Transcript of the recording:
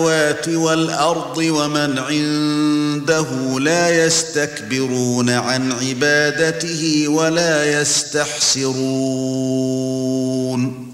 السماوات والأرض ومن عنده لا يستكبرون عن عبادته ولا يستحسرون